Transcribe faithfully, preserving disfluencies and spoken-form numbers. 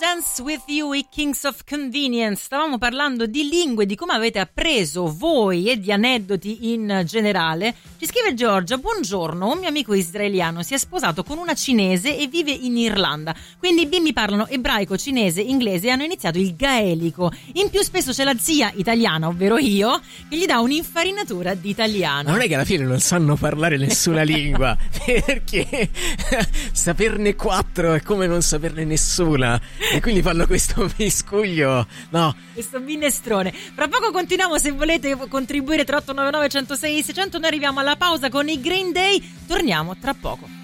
Dance With You, i Kings of Convenience. Stavamo parlando di lingue, di come avete appreso voi e di aneddoti in generale. Ci scrive Giorgia: buongiorno, un mio amico israeliano si è sposato con una cinese e vive in Irlanda, quindi i bimbi parlano ebraico, cinese, inglese e hanno iniziato il gaelico. In più spesso c'è la zia italiana, ovvero io, che gli dà un'infarinatura di italiano. Ma non è che alla fine non sanno parlare nessuna lingua, perché saperne quattro è come non saperne nessuna, e quindi fanno questo miscuglio, no? Questo minestrone. Fra poco continuiamo, se volete contribuire tre otto nove nove uno zero sei sei zero zero. Noi arriviamo alla pausa con i Green Day, torniamo tra poco.